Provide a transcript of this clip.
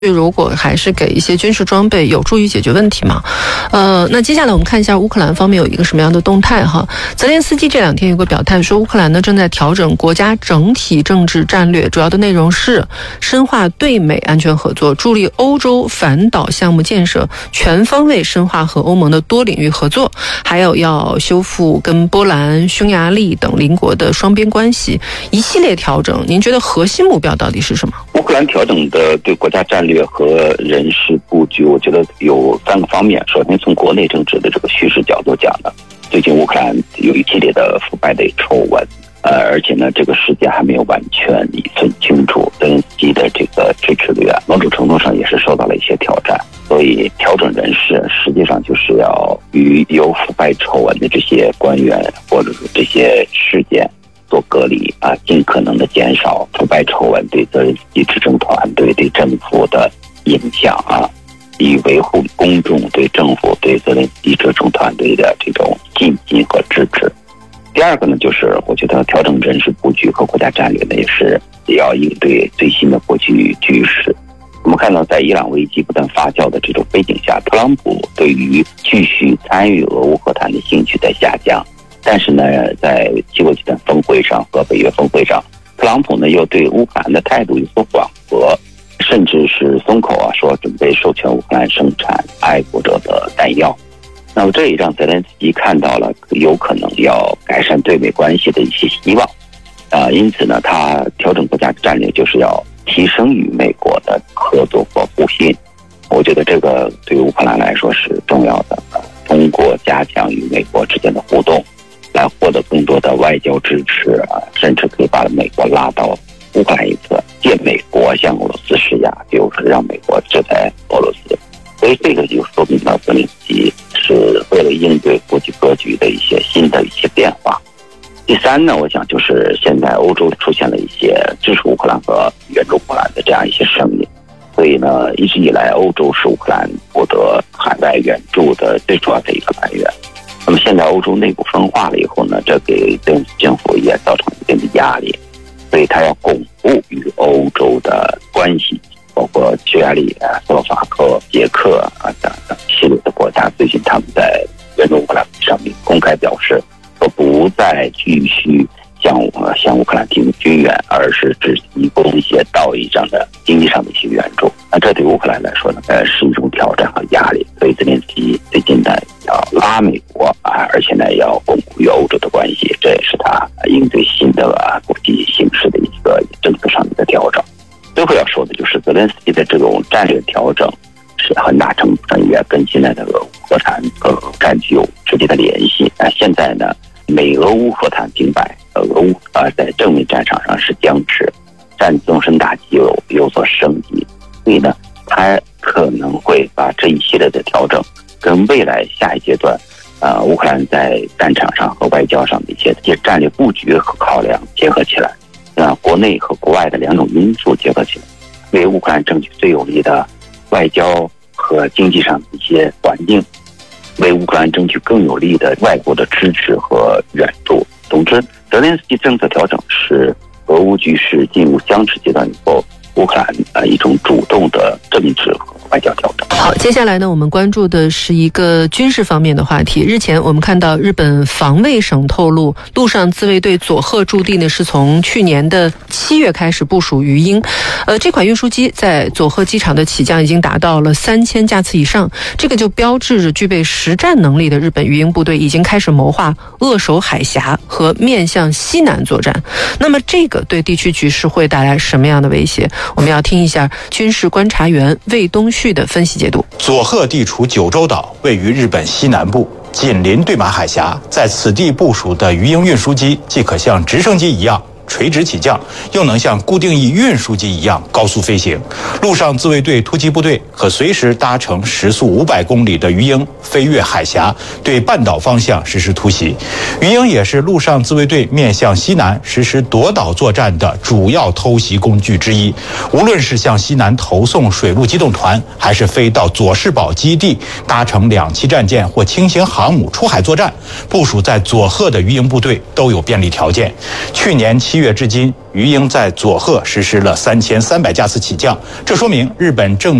如果还是给一些军事装备，有助于解决问题吗？那接下来我们看一下乌克兰方面有一个什么样的动态哈。泽连斯基这两天有个表态说，乌克兰呢正在调整国家整体政治战略，主要的内容是深化对美安全合作，助力欧洲反导项目建设，全方位深化和欧盟的多领域合作，还有要修复跟波兰、匈牙利等邻国的双边关系，一系列调整。您觉得核心目标到底是什么？ 乌克兰调整的对国家战略和人事布局，我觉得有3个方面。首先，从国内政治的这个叙事角度讲呢，最近乌克兰有一系列的腐败的丑闻，而且呢，这个事件还没有完全理顺清楚。泽连斯基的这个支持率某种程度上也是受到了一些挑战，所以调整人事实际上就是要与有腐败丑闻的这些官员或者是这些事件做隔离尽可能的减少腐败丑闻对泽连斯基执政团队对政府的影响以维护公众对政府对泽连斯基执政团队的这种信心和支持。第二个呢，就是我觉得调整人事布局和国家战略呢，也要应对最新的国际局势。我们看到，在伊朗危机不断发酵的这种背景下，特朗普对于继续参与俄乌和谈的兴趣在下降。但是呢，在七国集团峰会上和北约峰会上，特朗普呢又对乌克兰的态度有所缓和，甚至是松口说准备授权乌克兰生产爱国者的弹药。那么这也让泽连斯基看到了有可能要改善对美关系的一些希望因此呢，他调整国家战略就是要提升与美国的合作和互信。我觉得这个对乌克兰来说是重要的，通过加强与美国之间的互动来获得更多的外交支持甚至可以把美国拉到乌克兰一侧，借美国向俄罗斯施压，就是让美国制裁俄罗斯。所以这个就说明了泽连斯基是为了应对国际格局的一些新的一些变化。第三呢，我想就是现在欧洲出现了一些支持乌克兰和援助乌克兰的这样一些声音，所以呢，一直以来欧洲是乌克兰获得海外援助的最主要的一个来源。那么现在欧洲内部分化了以后呢，这给政府也造成一定的压力，所以他要巩固与欧洲的关系，包括匈牙利、斯洛伐克、捷克等系列的国家。最近他们在援助乌克兰上面公开表示，说不再继续向乌克兰提供军援，而是只提供一些道义上的、经济上的一些援助。那这对乌克兰来说呢，是一种挑战和压力。所以泽连斯基最近呢要拉美国而且呢要巩固与欧洲的关系，这也是他应对新的国际形势的一个政策上的一个调整。最后要说的就是泽连斯基的这种战略调整是很大程度上也跟现在的俄乌和谈战具有直接的联系。现在呢，美俄乌和谈停摆，俄乌在正面战场上是僵持，战纵深大击有所升级，所以呢，他可能会把这一系列的调整跟未来下一阶段乌克兰在战场上和外交上的一些战略布局和考量结合起来，国内和国外的2种因素结合起来，为乌克兰争取最有利的外交和经济上的一些环境，为乌克兰争取更有利的外国的支持和援助。总之，泽连斯基政策调整是俄乌局势进入僵持阶段以后，乌克兰一种主动的政治和外交调整。 好，接下来呢，我们关注的是一个军事方面的话题。日前我们看到日本防卫省透露，陆上自卫队佐贺驻地呢是从去年的7月开始部署鱼鹰。这款运输机在佐贺机场的起降已经达到了3000架次以上，这个就标志着具备实战能力的日本鱼鹰部队已经开始谋划扼守海峡和面向西南作战。那么这个对地区局势会带来什么样的威胁？我们要听一下军事观察员魏东旭的分析解读。 佐贺地处九州岛，位于日本西南部，紧邻对马海峡，在此地部署的鱼鹰运输机既可像直升机一样垂直起降，又能像固定翼运输机一样高速飞行。陆上自卫队突击部队可随时搭乘时速500公里的鱼鹰飞越海峡，对半岛方向实施突袭。鱼鹰也是陆上自卫队面向西南实施夺岛作战的主要偷袭工具之一。无论是向西南投送水陆机动团，还是飞到佐世保基地搭乘2栖战舰或轻型航母出海作战，部署在佐贺的鱼鹰部队都有便利条件。去年7 月至今，鱼鹰在佐贺实施了3300架次起降，这说明日本正